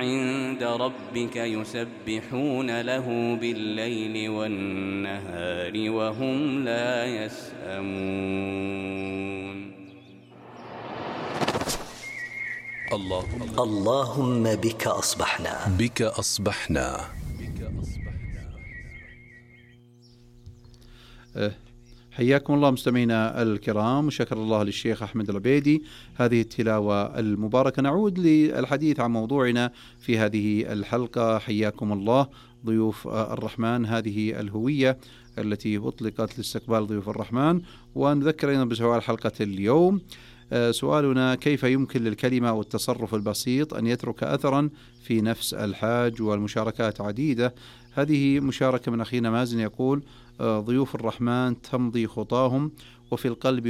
عند ربك يسبحون له بالليل والنهار وهم لا يسأمون. اللهم بك أصبحنا حياكم الله مستمعينا الكرام، وشكر الله للشيخ أحمد العبيدي هذه التلاوة المباركة. نعود للحديث عن موضوعنا في هذه الحلقة. حياكم الله ضيوف الرحمن، هذه الهوية التي أطلقت لاستقبال ضيوف الرحمن. ونذكر أيضا بسؤال حلقة اليوم. سؤالنا: كيف يمكن للكلمة والتصرف البسيط أن يترك أثرا في نفس الحاج؟ والمشاركات عديدة. هذه مشاركة من أخينا مازن يقول: ضيوف الرحمن تمضي خطاهم وفي القلب